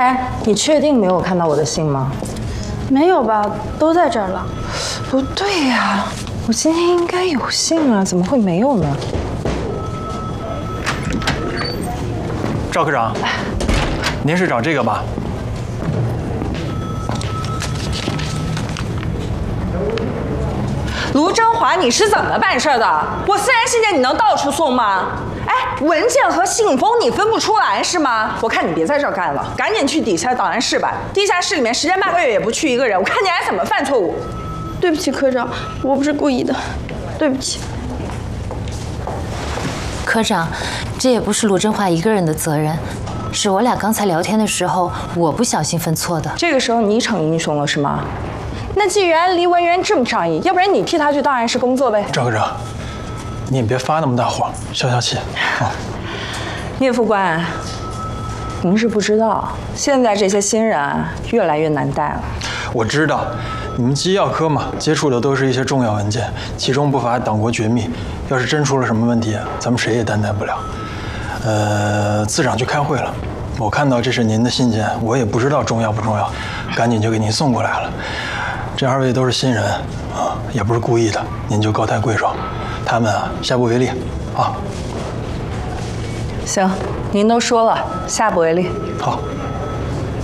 哎，你确定没有看到我的信吗？ 没有吧，都在这儿了。 不对呀，我今天应该有信啊，怎么会没有呢？ 赵科长，您是找这个吧？ 卢振华，你是怎么办事的？我私人信件你能到处送吗？哎，文件和信封你分不出来是吗？我看你别在这儿干了，赶紧去底下档案室吧。地下室里面10天半个月也不去一个人，我看你还怎么犯错误。 对不起，科长，我不是故意的，对不起。 科长，这也不是卢振华一个人的责任，是我俩刚才聊天的时候，我不小心分错的。 这个时候你逞英雄了是吗？那既然离文渊这么上瘾，要不然你替他去档案室工作呗。 赵科长，你也别发那么大火，消消气啊。 聂副官，您是不知道，现在这些新人啊，越来越难带了。 我知道，你们机要科嘛，接触的都是一些重要文件，其中不乏党国绝密。要是真出了什么问题，咱们谁也担待不了。次长去开会了，我看到这是您的信件，我也不知道重要不重要，赶紧就给您送过来了。这2位都是新人啊，也不是故意的，您就高抬贵手，他们啊下不为例啊。 行，您都说了，下不为例。 好。